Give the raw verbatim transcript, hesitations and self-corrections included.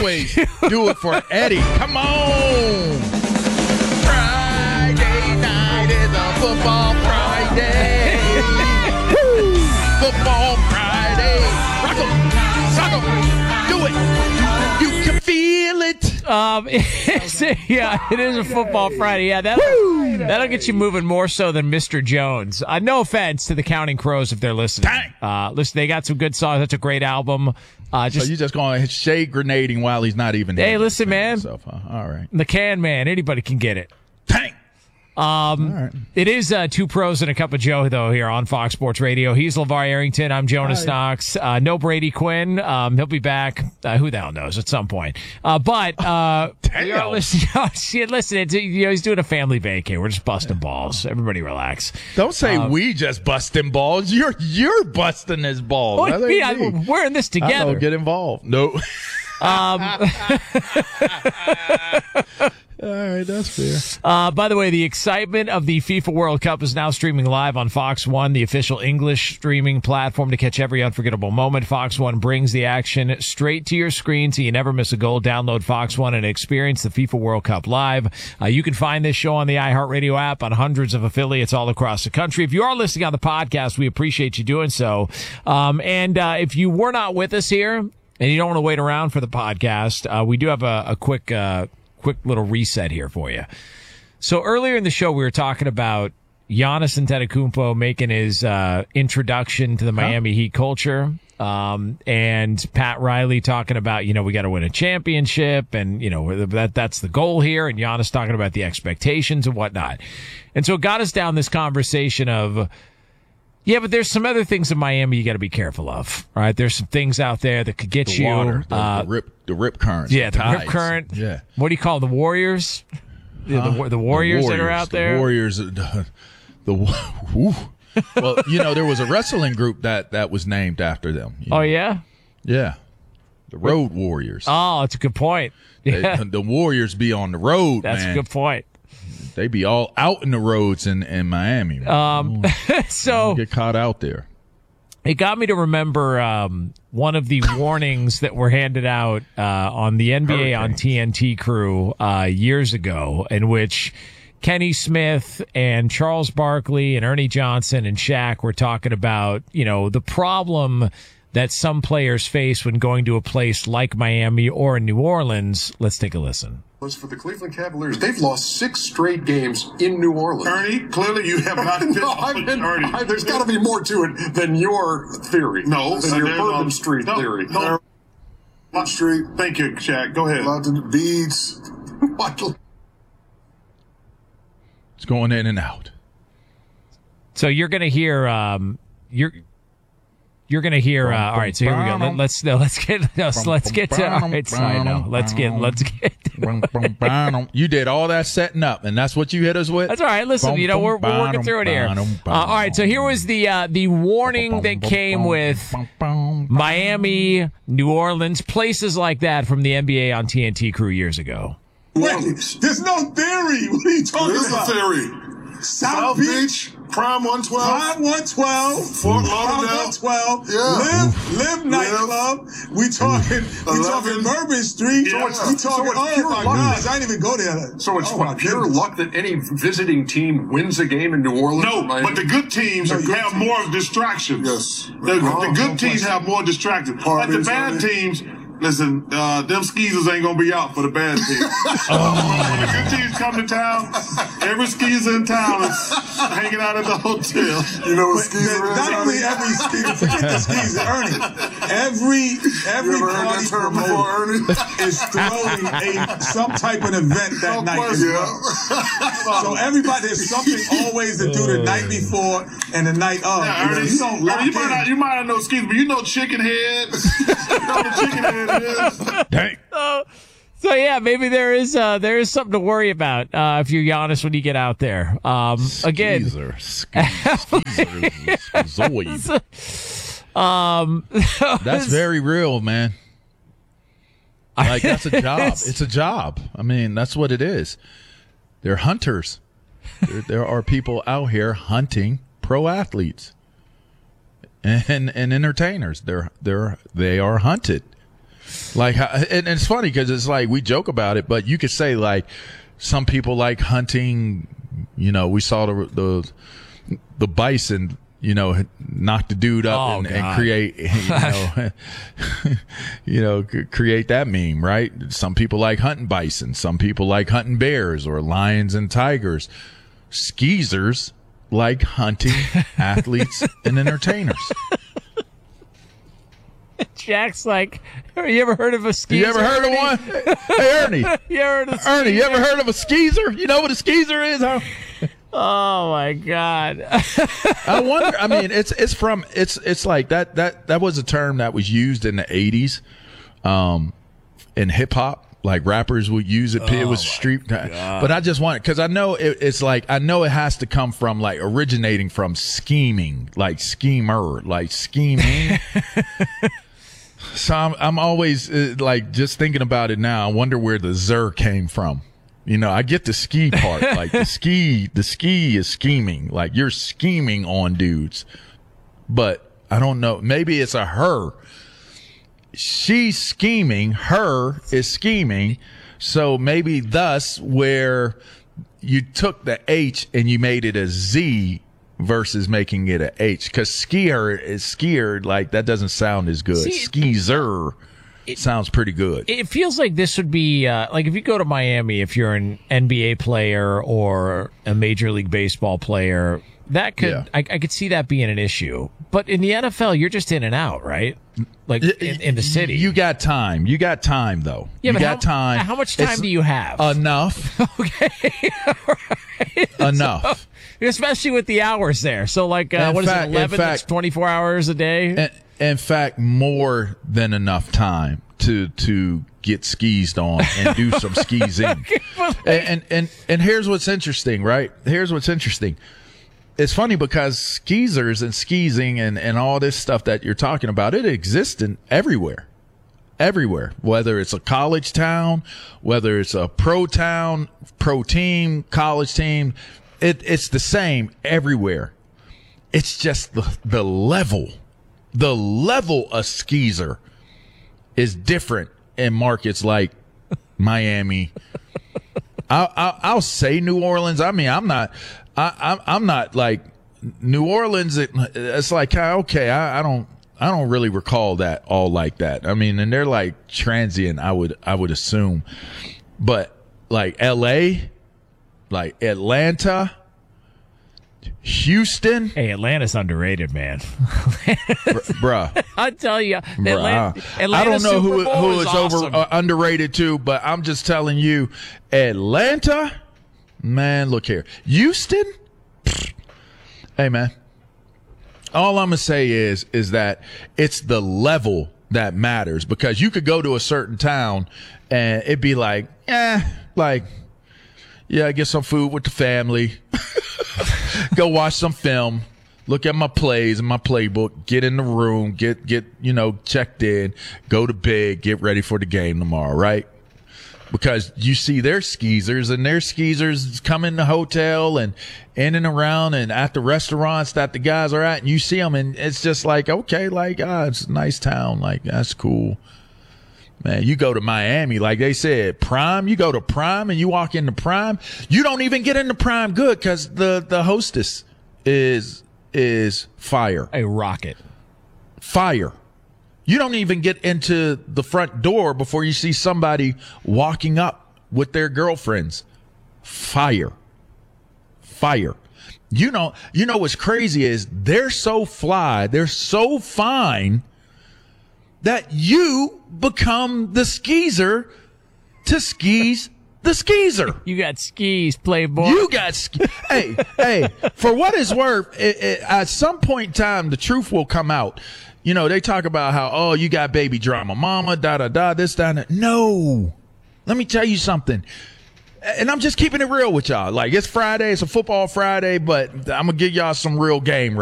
always do it for Eddie. Come on. Friday night is a football Friday. Football Friday. Rock 'em. Sock 'em. Do it. You can feel it. Um, it's, yeah, it is a football Friday. Yeah, that'll, that'll get you moving more so than Mister Jones. Uh, no offense to the Counting Crows if they're listening. Dang. Uh, listen, they got some good songs. That's a great album. Uh, just So you just going to shade grenading while he's not even Hey, here. listen, man. Himself, huh? All right. the Can Man. Anybody can get it. Dang. Um, All right. It is uh, Two Pros and a Cup of Joe, though, here on Fox Sports Radio. He's LeVar Arrington. I'm Jonas Hi. Knox. Uh, no Brady Quinn. Um, he'll be back. Uh, who the hell knows at some point. Uh, but uh, Damn. we are listening. Shit, listen, it's, you know, he's doing a family vacay. We're just busting balls. Everybody relax. Don't say Um, we just busting balls. You're you're busting his balls. What do That you ain't mean? me. I- We're in this I together. don't get involved. No. Um, All right, that's fair. Uh, by the way, the excitement of the FIFA World Cup is now streaming live on Fox One, the official English streaming platform to catch every unforgettable moment. Fox One brings the action straight to your screen so you never miss a goal. Download Fox One and experience the FIFA World Cup live. Uh, you can find this show on the iHeartRadio app on hundreds of affiliates all across the country. If you are listening on the podcast, we appreciate you doing so. Um, and uh, if you were not with us here and you don't want to wait around for the podcast, uh, we do have a, a quick uh quick little reset here for you. So earlier in the show, we were talking about Giannis Antetokounmpo making his uh, introduction to the Miami Heat culture. Um, and Pat Riley talking about, you know, we got to win a championship and, you know, that that's the goal here. And Giannis talking about the expectations and whatnot. And so it got us down this conversation of, yeah, but there's some other things in Miami you got to be careful of, right? There's some things out there that could get The you. water, the, uh, the rip, the rip currents. yeah, the tides. rip current. Yeah. What do you call it, the Warriors? The, Huh? the, the Warriors that are out the there? Warriors. The, the whew. Well, you know, there was a wrestling group that, that was named after them. you Oh, know. yeah? Yeah. The Road Warriors. Oh, that's a good point. Yeah, They- the Warriors be on the road, that's man. a good point. They be all out in the roads in, in Miami. Man. Um, so Get caught out there. it got me to remember um, one of the warnings that were handed out uh, on the N B A on Hurricanes. T N T crew uh, years ago, in which Kenny Smith and Charles Barkley and Ernie Johnson and Shaq were talking about, you know, the problem that some players face when going to a place like Miami or in New Orleans. Let's take a listen. For the Cleveland Cavaliers, they've lost six straight games in New Orleans. Ernie, clearly you have not been no, I've been, Ernie. I, there's got to be more to it than your theory. No, than uh, your there's Bourbon a- Street no, theory. no. Bourbon Street, Thank you, Shaq. Go ahead. lots of beads. Michael. It's going in and out. So you're going to hear, um, you're, you're going to hear, uh, all right, so here we go. Let, let's, no, let's get, no, let's get to, all right, sorry, no, let's get, let's get, You did all that setting up, and that's what you hit us with? that's all right. Listen, you know, we're, we're working through it here. Uh, all right. So here was the, uh, the warning that came with Miami, New Orleans, places like that from the N B A on T N T crew years ago. Wait, there's no theory. What are you talking There's a about? theory. South, South Beach, Beach, Prime one twelve. Prime one twelve, Fort Prime Lauderdale. one twelve, Yeah. Live, Live nightclub. We talking, we talking eleven. Bourbon Street. So it's- we so talking, it's oh pure my luck. gosh, I didn't even go there. So it's oh what, my pure goodness. luck that any visiting team wins a game in New Orleans? No, or Miami? but the good teams The good have teams. more distractions. Yes. The, Oh, the good no teams question. have more distractions. Like Harvey's the bad on it. teams, listen, uh, them skeezers ain't gonna be out for the bad teams. When the good teams come to town, every skeezer in town is hanging out at the hotel. You know what But skeezer the- is, Not only Ernie? every skeezer, forget the skeezer, Ernie. Every every You ever heard party that term before, promoter Ernie? is throwing a some type of event that No night. as question. well. So everybody has something always to do the night before and the night of. Yeah, And Ernie, if you don't lock Ernie, in. you might not, you might not know skeezer, but you know chicken head. You know what a chicken head is. Dang. So yeah, maybe there is uh, there is something to worry about uh, if you're Giannis when you get out there. Um, again, Skeezer. Skeezer. Zoid. um, That's very real, man. Like, that's a job. It's a job. I mean, that's what it is. They're hunters. There, there are people out here hunting pro athletes and and entertainers. They're they're they are hunted. Like, and it's funny because it's like we joke about it, but you could say like some people like hunting. You know, we saw the the the bison, you know, knock the dude up Oh, and, God. and create, you know, you know, c- create that meme, right? Some people like hunting bison. Some people like hunting bears or lions and tigers. Skeezers like hunting athletes and entertainers. Jack's like, have you ever heard of a skeezer? You ever heard of one? Hey, Ernie. You ever heard of a Ernie, you skeezer? ever heard of a skeezer? You know what a skeezer is, huh? Oh my God. I wonder. I mean, it's it's from it's it's like that that that was a term that was used in the eighties, um, in hip hop. Like rappers would use it. It was street. But I just want because I know it, it's like I know it has to come from like originating from scheming, like schemer, like scheming. So I'm I'm always uh, like just thinking about it now. I wonder where the zer came from. You know, I get the ski part. Like the ski, the ski is scheming. Like you're scheming on dudes. But I don't know. Maybe it's a her. She's scheming. Her is scheming. So maybe thus where you took the H and you made it a Z versus making it a H. Because skier is skier. Like that doesn't sound as good. See, Skeezer sounds pretty good. It feels like this would be uh, like if you go to Miami, if you're an N B A player or a Major League Baseball player, that could Yeah. I, I could see that being an issue. But in the N F L, you're just in and out, right? Like in, in the city. You got time. You got time, though. yeah, you but got how, time. How much time It's do you have? Enough. okay. Enough. Especially with the hours there. So like, uh, In what is fact- it, in eleven? fact- That's twenty-four hours a day? In, in fact, more than enough time to to get skeezed on and do some skeezing. and, and and and here's what's interesting, right? Here's what's interesting. It's funny because skeezers and skeezing and, and all this stuff that you're talking about, it exists in everywhere. Everywhere. Whether it's a college town, whether it's a pro town, pro team, college team, it, it's the same everywhere. It's just the, the level. The level of skeezer is different in markets like Miami. I'll, I'll, I'll say New Orleans. I mean, I'm not, I, I'm, I'm not like New Orleans. It, it's like, okay, I, I don't, I don't really recall that all like that. I mean, and they're like transient, I would, I would assume, but like L A, like Atlanta, Houston, Hey, Atlanta's underrated, man. bruh. I tell you, Bruh, Atlanta, I Atlanta don't know Super who Bowl who is is over awesome. uh, underrated too, but I'm just telling you, Atlanta, man. Look here, Houston. Pfft. Hey, man. All I'm gonna say is is that it's the level that matters because you could go to a certain town and it'd be like, eh, like, yeah, get some food with the family, go watch some film. Look at my plays and my playbook, get in the room, get, get, you know, checked in, go to bed, get ready for the game tomorrow, right? Because you see their skeezers and their skeezers come in the hotel and in and around and at the restaurants that the guys are at and you see them and it's just like, okay, like, ah, it's a nice town. Like, that's cool. Man, you go to Miami, like they said, Prime, you go to Prime and you walk into Prime, you don't even get into Prime good because the, the hostess is, is fire. A rocket. Fire. You don't even get into the front door before you see somebody walking up with their girlfriends. Fire. Fire. You know, you know what's crazy is they're so fly, they're so fine that you become the skeezer to skeeze the skeezer. You got skis, playboy. You got sk- hey, hey, for what it's worth, it, it, at some point in time, the truth will come out. You know, they talk about how, oh, you got baby drama, mama, da, da, da, this, that, and that. No. Let me tell you something. And I'm just keeping it real with y'all. Like, it's Friday, it's a football Friday, but I'm going to give y'all some real game right